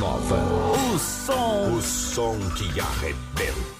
nova. O som que arrebenta.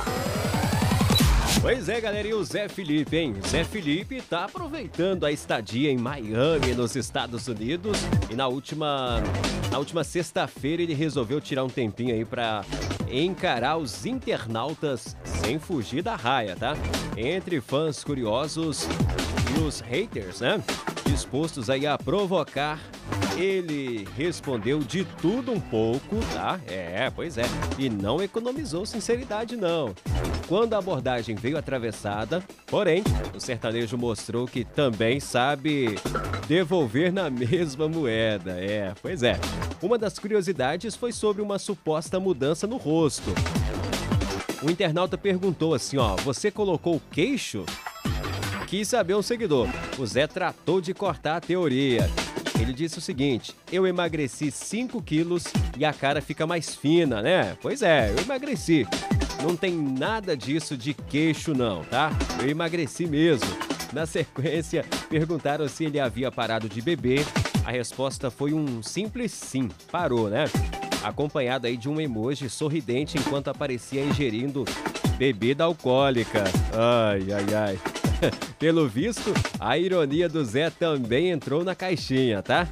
Pois é, galera, e o Zé Felipe, hein? Zé Felipe tá aproveitando a estadia em Miami, nos Estados Unidos. E na última sexta-feira ele resolveu tirar um tempinho aí pra encarar os internautas sem fugir da raia, tá? Entre fãs curiosos e os haters, né? Dispostos aí a provocar, ele respondeu de tudo um pouco, tá? Pois é. E não economizou sinceridade, não. Quando a abordagem veio atravessada, porém, o sertanejo mostrou que também sabe devolver na mesma moeda. Pois é. Uma das curiosidades foi sobre uma suposta mudança no rosto. O internauta perguntou assim, ó, você colocou o queixo? Quis saber um seguidor. O Zé tratou de cortar a teoria. Ele disse o seguinte, eu emagreci 5 quilos e a cara fica mais fina, né? Pois é, eu emagreci. Não tem nada disso de queixo não, tá? Eu emagreci mesmo. Na sequência, perguntaram se ele havia parado de beber. A resposta foi um simples sim, parou, né? Acompanhado aí de um emoji sorridente enquanto aparecia ingerindo bebida alcoólica. Ai, ai, ai. Pelo visto, a ironia do Zé também entrou na caixinha, tá?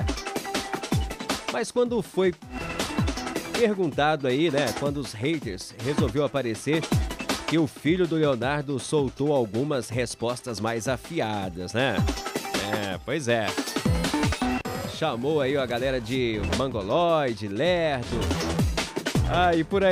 Mas quando foi perguntado aí, né, quando os haters resolveu aparecer, que o filho do Leonardo soltou algumas respostas mais afiadas, né? Pois é. Chamou aí a galera de mangolóide, lerdo. E por aí.